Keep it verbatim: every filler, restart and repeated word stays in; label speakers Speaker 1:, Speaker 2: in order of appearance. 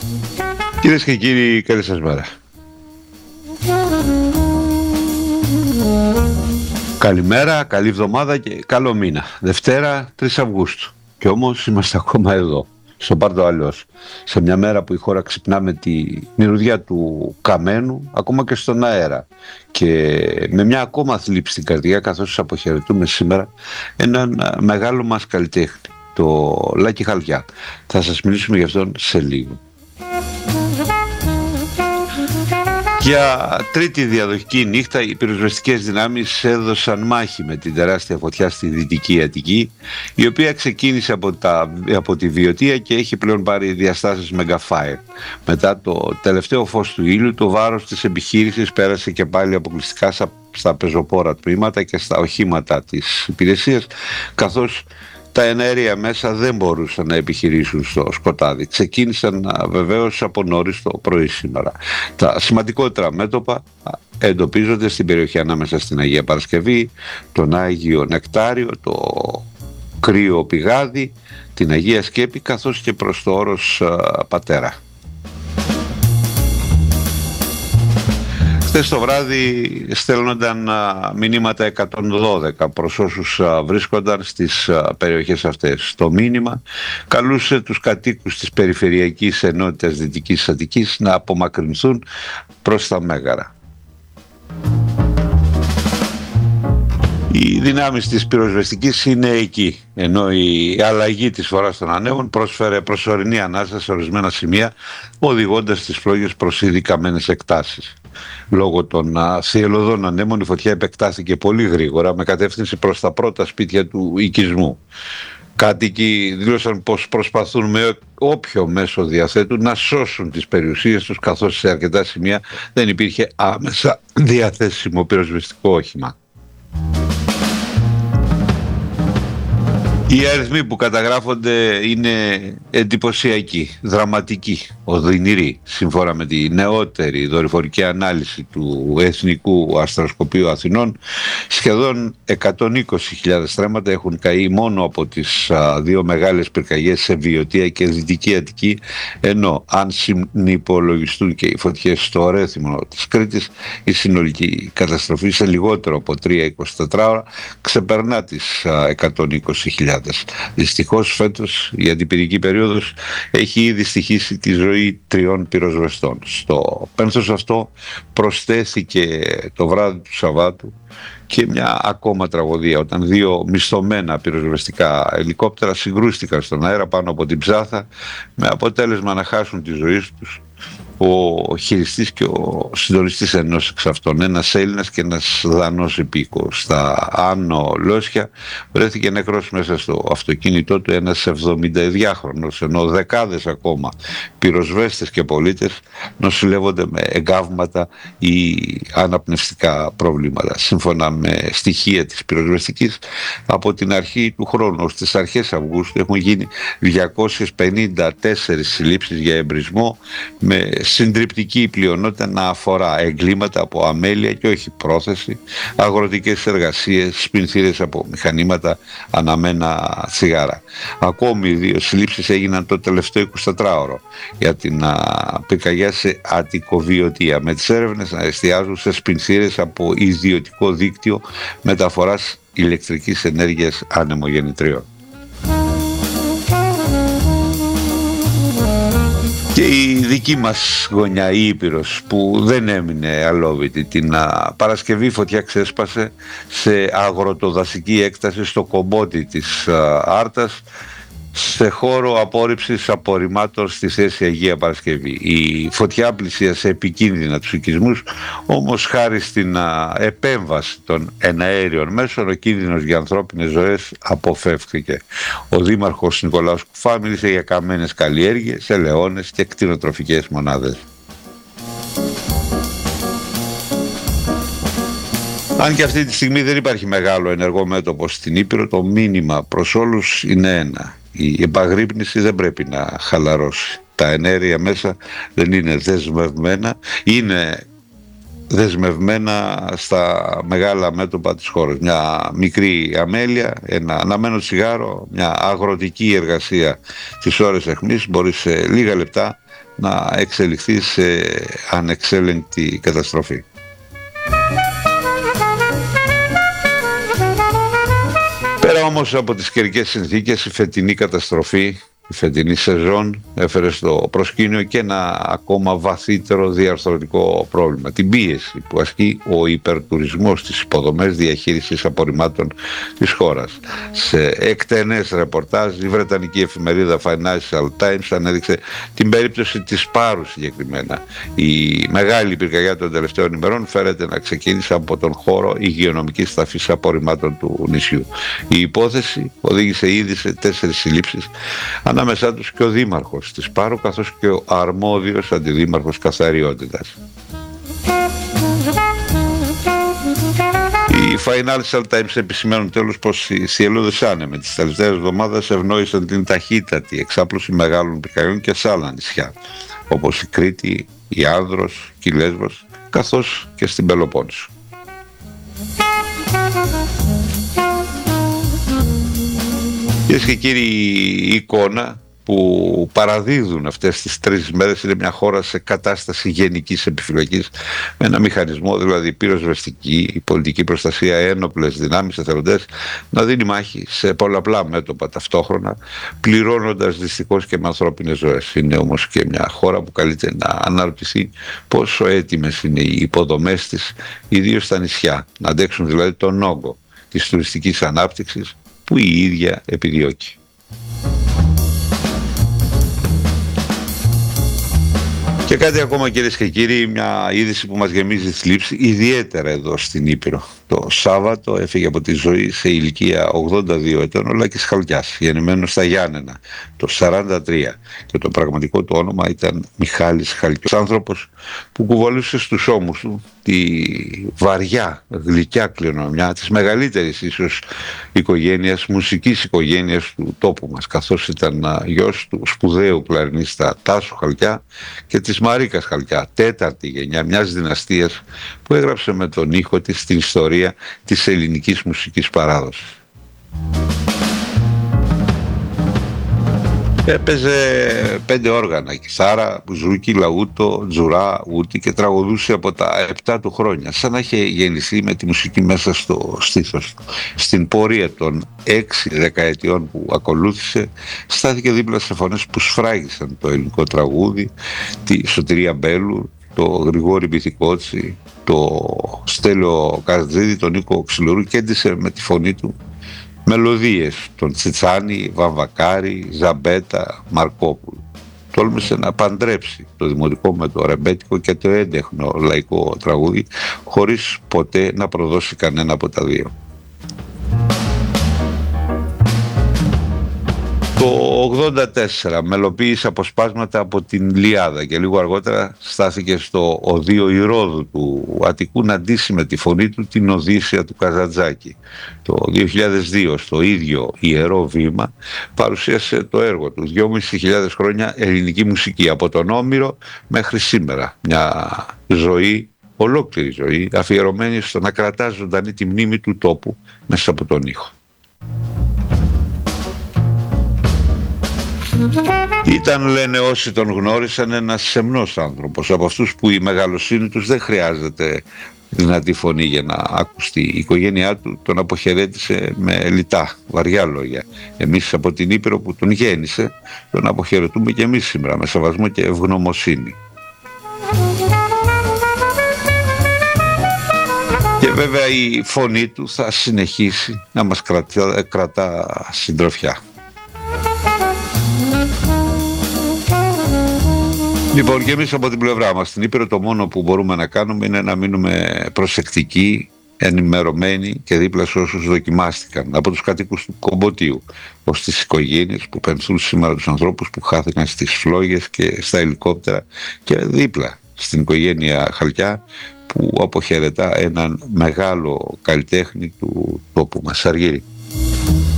Speaker 1: Κυρίες και κύριοι, καλή σας μέρα. Καλημέρα, καλή εβδομάδα και καλό μήνα. Δευτέρα, τρεις Αυγούστου. Και όμως είμαστε ακόμα εδώ, στο Πάρτο Αλλιώς. Σε μια μέρα που η χώρα ξυπνά με τη μυρωδιά του καμένου, ακόμα και στον αέρα. Και με μια ακόμα θλίψη στην καρδιά, καθώς αποχαιρετούμε σήμερα έναν μεγάλο μας καλλιτέχνη, το Λάκη Χαλβιά. Θα σας μιλήσουμε γι' αυτόν σε λίγο. Για τρίτη διαδοχική νύχτα οι πυροσβεστικές δυνάμεις έδωσαν μάχη με την τεράστια φωτιά στη Δυτική Αττική, η οποία ξεκίνησε από, τα, από τη Βιωτία και έχει πλέον πάρει διαστάσεις μεγαφάιρ. Μετά το τελευταίο φως του ήλιου, το βάρος της επιχείρησης πέρασε και πάλι αποκλειστικά στα, στα πεζοπόρα τμήματα και στα οχήματα της υπηρεσίας, καθώς τα εναέρια μέσα δεν μπορούσαν να επιχειρήσουν στο σκοτάδι. Ξεκίνησαν βεβαίως από νωρίς το πρωί σήμερα. Τα σημαντικότερα μέτωπα εντοπίζονται στην περιοχή ανάμεσα στην Αγία Παρασκευή, τον Άγιο Νεκτάριο, το Κρύο Πηγάδι, την Αγία Σκέπη, καθώς και προς το Όρος Πατέρα. Χθες το βράδυ στέλνονταν μηνύματα εκατόν δώδεκα προς όσους βρίσκονταν στις περιοχές αυτές. Το μήνυμα καλούσε τους κατοίκους της Περιφερειακής Ενότητας Δυτικής Αττικής να απομακρυνθούν προς τα Μέγαρα. Οι δυνάμεις της πυροσβεστικής είναι εκεί, ενώ η αλλαγή της φοράς των ανέμων πρόσφερε προσωρινή ανάσα σε ορισμένα σημεία, οδηγώντας τις φλόγες προς ήδη καμένες εκτάσεις. Λόγω των θυελλωδών ανέμων η φωτιά επεκτάθηκε πολύ γρήγορα με κατεύθυνση προς τα πρώτα σπίτια του οικισμού. Κάτοικοι δήλωσαν πως προσπαθούν με όποιο μέσο διαθέτουν να σώσουν τις περιουσίες τους, καθώς σε αρκετά σημεία δεν υπήρχε άμεσα διαθέσιμο πυροσβεστικό όχημα. Οι αριθμοί που καταγράφονται είναι εντυπωσιακοί, δραματικοί, οδυνηροί. Σύμφωνα με τη νεότερη δορυφορική ανάλυση του Εθνικού Αστροσκοπείου Αθηνών, σχεδόν εκατόν είκοσι χιλιάδες στρέμματα έχουν καεί μόνο από τις α, δύο μεγάλες πυρκαγιές σε Βιωτία και Δυτική Αττική, ενώ αν συνυπολογιστούν και οι φωτιές στο Ρέθυμνο της Κρήτης, η συνολική καταστροφή σε λιγότερο από τρία εικοσιτέσσερις ώρα ξεπερνά τις α, εκατόν είκοσι χιλιάδες. Δυστυχώς φέτος η αντιπυρική περίοδος έχει ήδη στοιχήσει τη ζωή τριών πυροσβεστών. Στο πένθος αυτό προσθέθηκε το βράδυ του Σαββάτου και μια ακόμα τραγωδία, όταν δύο μισθωμένα πυροσβεστικά ελικόπτερα συγκρούστηκαν στον αέρα πάνω από την Ψάθα, με αποτέλεσμα να χάσουν τη ζωή τους ο χειριστής και ο συντονιστής ενός εξ αυτών, ένας Έλληνας και ένας Δανός υπήκοος. Στα Άνω Λόσια βρέθηκε νεκρός μέσα στο αυτοκίνητό του ένας εβδομηνταδυάχρονος, ενώ δεκάδες ακόμα πυροσβέστες και πολίτες νοσηλεύονται με εγκάβματα ή αναπνευστικά προβλήματα. Σύμφωνα με στοιχεία της πυροσβεστικής, από την αρχή του χρόνου ως τις αρχές Αυγούστου έχουν γίνει διακόσιες πενήντα τέσσερις συλλήψεις για εμπρισμό, με συντριπτική πλειονότητα να αφορά εγκλήματα από αμέλεια και όχι πρόθεση, αγροτικές εργασίες, σπινθήρες από μηχανήματα, αναμένα τσιγάρα. Ακόμη δύο συλλήψεις έγιναν το τελευταίο εικοσιτετράωρο για την πυρκαγιά σε Αττικοβιωτία, με τις έρευνες να εστιάζουν σε σπινθήρες από ιδιωτικό δίκτυο μεταφοράς ηλεκτρικής ενέργειας ανεμογεννητρίων. Και η δική μας γωνιά, η Ήπειρος, που δεν έμεινε αλόβητη, την α, Παρασκευή φωτιά ξέσπασε σε αγροτοδασική έκταση στο κομπότι της α, Άρτας, σε χώρο απόρριψης απορριμμάτων στη θέση Αγία Παρασκευή. Η φωτιά πλησίασε επικίνδυνα τους οικισμούς, όμως χάρη στην α, επέμβαση των εναέριων μέσων ο κίνδυνος για ανθρώπινες ζωές αποφεύθηκε. Ο Δήμαρχος Νικολάος Κουφά μίλησε για καμένες καλλιέργειες, ελαιώνες και κτηνοτροφικές μονάδες. Αν και αυτή τη στιγμή δεν υπάρχει μεγάλο ενεργό μέτωπο στην Ήπειρο, το μήνυμα προς όλους είναι ένα: η επαγρύπνηση δεν πρέπει να χαλαρώσει. Τα εναέρια μέσα δεν είναι δεσμευμένα, είναι δεσμευμένα στα μεγάλα μέτωπα της χώρας. Μια μικρή αμέλεια, ένα αναμένο τσιγάρο, μια αγροτική εργασία τις ώρες αιχμής μπορεί σε λίγα λεπτά να εξελιχθεί σε ανεξέλεγκτη καταστροφή. Πέρα όμως από τις καιρικές συνθήκες, η φετινή καταστροφή, η φετινή σεζόν έφερε στο προσκήνιο και ένα ακόμα βαθύτερο διαρθρωτικό πρόβλημα, την πίεση που ασκεί ο υπερτουρισμός στις υποδομές διαχείρισης απορριμμάτων της χώρας. Σε εκτενές ρεπορτάζ, η βρετανική εφημερίδα Financial Times ανέδειξε την περίπτωση της Πάρου συγκεκριμένα. Η μεγάλη πυρκαγιά των τελευταίων ημερών φέρεται να ξεκίνησε από τον χώρο υγειονομικής ταφής απορριμμάτων του νησιού. Η υπόθεση οδήγησε ήδη σε τέσσερις συλλήψεις, ανάμεσά τους και ο δήμαρχος της Πάρου καθώς και ο αρμόδιος αντιδήμαρχος καθαριότητας. Οι Financial Times επισημαίνουν τέλος πως οι θυελλώδες άνεμοι τις τελευταίες εβδομάδες ευνόησαν την ταχύτατη εξάπλωση μεγάλων πυρκαγιών και σε άλλα νησιά, όπως η Κρήτη, η Άνδρος και η Λέσβος, καθώς και στην Πελοπόννησο. Κυρίες και κύριοι, η εικόνα που παραδίδουν αυτές τις τρεις μέρες είναι μια χώρα σε κατάσταση γενικής επιφυλακής, με ένα μηχανισμό, δηλαδή πυροσβεστική, πολιτική προστασία, ένοπλες δυνάμεις, εθελοντές, να δίνει μάχη σε πολλαπλά μέτωπα ταυτόχρονα, πληρώνοντας δυστυχώς και με ανθρώπινες ζωές. Είναι όμως και μια χώρα που καλείται να αναρωτηθεί πόσο έτοιμες είναι οι υποδομές της, ιδίως στα νησιά, να αντέξουν δηλαδή τον όγκο της τουριστικής ανάπτυξης που η ίδια επιδιώκει. Και κάτι ακόμα, κυρίες και κύριοι, μια είδηση που μας γεμίζει θλίψη, ιδιαίτερα εδώ στην Ήπειρο. Το Σάββατο έφυγε από τη ζωή σε ηλικία ογδόντα δύο ετών ο Λάκης Χαλκιάς, γεννημένος στα Γιάννενα το σαράντα τρία, και το πραγματικό του όνομα ήταν Μιχάλης Χαλκιός. Άνθρωπος που κουβαλούσε στους ώμους του τη βαριά, γλυκιά κληρονομιά της μεγαλύτερης ίσως οικογένειας, μουσικής οικογένειας του τόπου μας, καθώς ήταν γιος του σπουδαίου κλαρινίστα Τάσου Χαλκιά και της Μαρίκας Χαλκιά, τέταρτη γενιά μιας δυναστείας που έγραψε με τον ήχο της την ιστορία της ελληνικής μουσικής παράδοσης. Έπαιζε πέντε όργανα, κιθάρα, μπουζούκι, λαούτο, τζουρά, ούτι, και τραγουδούσε από τα επτά του χρόνια, σαν να είχε γεννηθεί με τη μουσική μέσα στο στήθος του. Στην πορεία των έξι δεκαετιών που ακολούθησε, στάθηκε δίπλα σε φωνές που σφράγισαν το ελληνικό τραγούδι, τη Σωτηρία Μπέλου, το Γρηγόρη Μπιθικότσι, το Στέλιο Καζίδη, τον Νίκο Ξυλορού, και έντυσε με τη φωνή του μελωδίες των Τσιτσάνη, Βαμβακάρη, Ζαμπέτα, Μαρκόπουλου. Τόλμησε να παντρέψει το δημοτικό με το ρεμπέτικο και το έντεχνο λαϊκό τραγούδι, χωρίς ποτέ να προδώσει κανένα από τα δύο. Το ογδόντα τέσσερα μελοποίησε αποσπάσματα από την Λιάδα και λίγο αργότερα στάθηκε στο οδείο Ηρώδου του Αττικού να ντύσει με τη φωνή του την Οδύσσεια του Καζαντζάκη. Το δύο χιλιάδες δύο στο ίδιο Ιερό Βήμα παρουσίασε το έργο του δυόμισι χιλιάδες χρόνια ελληνική μουσική, από τον Όμηρο μέχρι σήμερα. Μια ζωή, ολόκληρη ζωή, αφιερωμένη στο να κρατά ζωντανή τη μνήμη του τόπου μέσα από τον ήχο. Ήταν, λένε όσοι τον γνώρισαν, ένας σεμνός άνθρωπος, από αυτούς που η μεγαλοσύνη τους δεν χρειάζεται δυνατή φωνή για να ακουστεί. Η οικογένειά του τον αποχαιρέτησε με λιτά, βαριά λόγια. Εμείς από την Ήπειρο που τον γέννησε, τον αποχαιρετούμε και εμείς σήμερα με σεβασμό και ευγνωμοσύνη. Και βέβαια η φωνή του θα συνεχίσει να μας κρατά, κρατά συντροφιά. Λοιπόν, και εμείς από την πλευρά μας στην Ήπειρο το μόνο που μπορούμε να κάνουμε είναι να μείνουμε προσεκτικοί, ενημερωμένοι και δίπλα σε όσους δοκιμάστηκαν, από τους κατοίκους του Κομποτίου ως τις οικογένειες που πενθούν σήμερα τους ανθρώπους που χάθηκαν στις φλόγες και στα ελικόπτερα, και δίπλα στην οικογένεια Χαλκιά που αποχαιρετά έναν μεγάλο καλλιτέχνη του τόπου μας, Αργύρη.